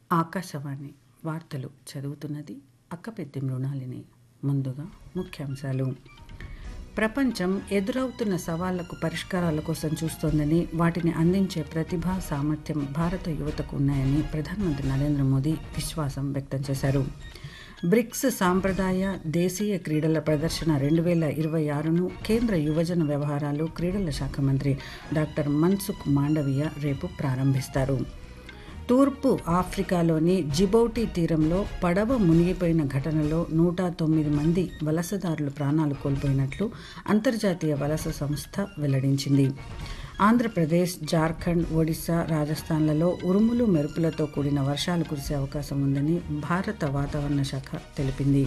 ఆకాశవాణి వార్తలు చదువుతున్నది అక్కపెద్ది మృణాలిని. ముందుగా ముఖ్యాంశాలు. ప్రపంచం ఎదురవుతున్న సవాళ్లకు పరిష్కారాల కోసం చూస్తోందని, వాటిని అందించే ప్రతిభ, సామర్థ్యం భారత యువతకు ఉన్నాయని ప్రధానమంత్రి నరేంద్ర మోదీ విశ్వాసం వ్యక్తం చేశారు. బ్రిక్స్ సాంప్రదాయ దేశీయ క్రీడల ప్రదర్శన 2026ను కేంద్ర యువజన వ్యవహారాలు, క్రీడల శాఖ మంత్రి డాక్టర్ మన్సుఖ్ మాండవీయ రేపు ప్రారంభిస్తారు. తూర్పు ఆఫ్రికాలోని జిబౌటి తీరంలో పడవ మునిగిపోయిన ఘటనలో 109 మంది వలసదారులు ప్రాణాలు కోల్పోయినట్లు అంతర్జాతీయ వలస సంస్థ వెల్లడించింది. ఆంధ్రప్రదేశ్, జార్ఖండ్, ఒడిశా, రాజస్థాన్లలో ఉరుములు మెరుపులతో కూడిన వర్షాలు కురిసే అవకాశం ఉందని భారత వాతావరణ శాఖ తెలిపింది.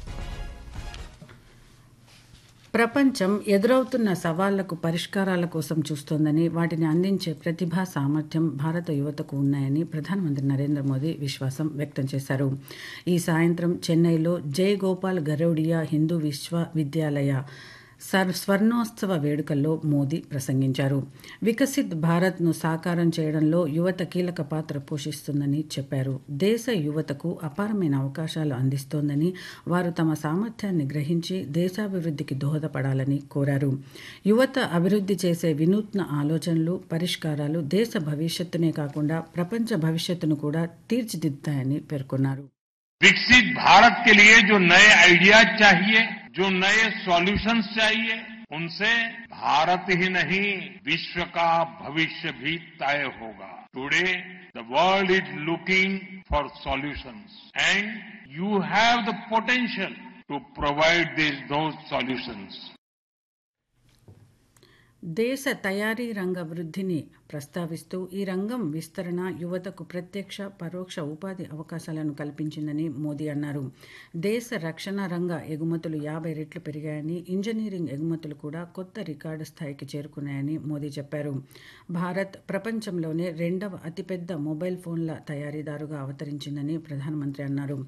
ప్రపంచం ఎదురవుతున్న సవాళ్లకు పరిష్కారాల కోసం చూస్తోందని, వాటిని అందించే ప్రతిభ, సామర్థ్యం భారత యువతకు ఉన్నాయని ప్రధానమంత్రి నరేంద్ర మోదీ విశ్వాసం వ్యక్తం చేశారు. ఈ సాయంత్రం చెన్నైలో జై గోపాల్ గరౌడియా హిందూ విశ్వవిద్యాలయ స్వర్ణోత్సవ వేడుకల్లో మోదీ ప్రసంగించారు. వికసిత్ భారత్ను సాకారం చేయడంలో యువత కీలక పాత్ర పోషిస్తుందని చెప్పారు. దేశ యువతకు అపారమైన అవకాశాలు అందిస్తోందని, వారు తమ సామర్థ్యాన్ని గ్రహించి దేశాభివృద్ధికి దోహదపడాలని కోరారు. యువత అభివృద్ధి చేసే వినూత్న ఆలోచనలు, పరిష్కారాలు దేశ భవిష్యత్తునే కాకుండా ప్రపంచ భవిష్యత్తును కూడా తీర్చిదిద్దుతాయని పేర్కొన్నారు. विकसित भारत के लिए जो नए आइडियाज चाहिए, जो नए सॉल्यूशंस चाहिए, उनसे भारत ही नहीं विश्व का भविष्य भी तय होगा. Today the world is looking for solutions and you have the potential to provide those solutions. దేశ తయారీ రంగ వృద్ధిని ప్రస్తావిస్తూ, ఈ రంగం విస్తరణ యువతకు ప్రత్యక్ష, పరోక్ష ఉపాధి అవకాశాలను కల్పించిందని మోదీ అన్నారు. దేశ రక్షణ రంగ ఎగుమతులు 50 రెట్లు పెరిగాయని, ఇంజనీరింగ్ ఎగుమతులు కూడా కొత్త రికార్డు స్థాయికి చేరుకున్నాయని మోదీ చెప్పారు. భారత్ ప్రపంచంలోనే 2వ అతిపెద్ద మొబైల్ ఫోన్ల తయారీదారుగా అవతరించిందని ప్రధానమంత్రి అన్నారు.